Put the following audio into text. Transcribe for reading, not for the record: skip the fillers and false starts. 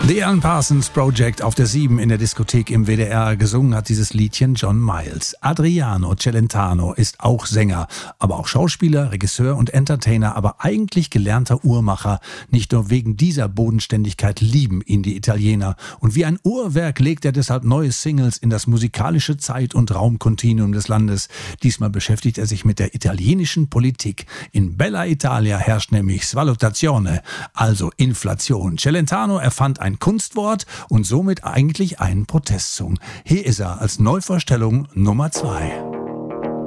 The Alan Parsons Project auf der 7 in der Diskothek im WDR. Gesungen hat dieses Liedchen John Miles. Adriano Celentano ist auch Sänger, aber auch Schauspieler, Regisseur und Entertainer, aber eigentlich gelernter Uhrmacher. Nicht nur wegen dieser Bodenständigkeit lieben ihn die Italiener. Und wie ein Uhrwerk legt er deshalb neue Singles in das musikalische Zeit- und Raumkontinuum des Landes. Diesmal beschäftigt er sich mit der italienischen Politik. In Bella Italia herrscht nämlich Svalutazione, also Inflation. Celentano erfand ein Kunstwort und somit eigentlich einen Protestsong. Hier ist er als Neuvorstellung Nummer 2.